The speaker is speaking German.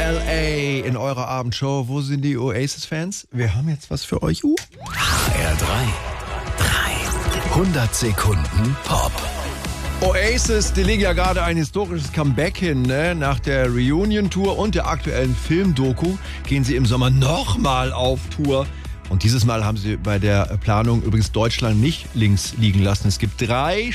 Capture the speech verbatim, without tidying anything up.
L A in eurer Abendshow. Wo sind die Oasis-Fans? Wir haben jetzt was für euch. Uh. H R drei. hundert Sekunden Pop. Oasis, die legen ja gerade ein historisches Comeback hin, ne? Nach der Reunion-Tour und der aktuellen Film-Doku gehen sie im Sommer nochmal auf Tour. Und dieses Mal haben sie bei der Planung übrigens Deutschland nicht links liegen lassen. Es gibt drei